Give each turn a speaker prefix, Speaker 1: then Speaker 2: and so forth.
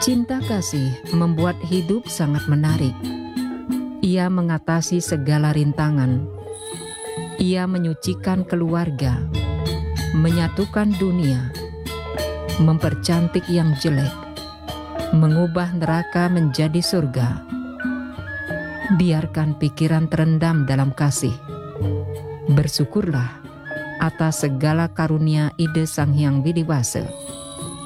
Speaker 1: Cinta kasih membuat hidup sangat menarik. Ia mengatasi segala rintangan. Ia menyucikan keluarga, menyatukan dunia, mempercantik yang jelek, mengubah neraka menjadi surga. Biarkan pikiran terendam dalam kasih. Bersyukurlah atas segala karunia ide Sang Hyang Widi Wasa.